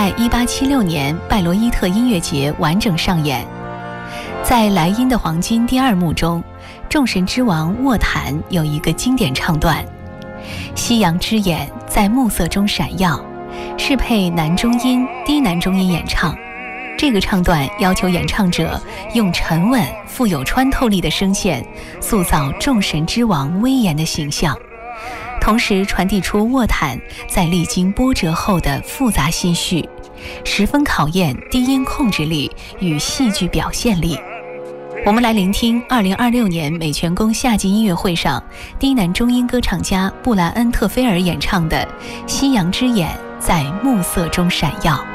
在1876年拜罗伊特音乐节完整上演。在莱茵的黄金第二幕中，众神之王沃坦有一个经典唱段：夕阳之眼在暮色中闪耀，是配男中音、低男中音演唱。这个唱段要求演唱者用沉稳、富有穿透力的声线塑造众神之王威严的形象，同时传递出沃坦在历经波折后的复杂心绪，十分考验低音控制力与戏剧表现力。我们来聆听2026年美泉宫夏季音乐会上低男中音歌唱家布莱恩特菲尔演唱的《夕阳之眼在暮色中闪耀》。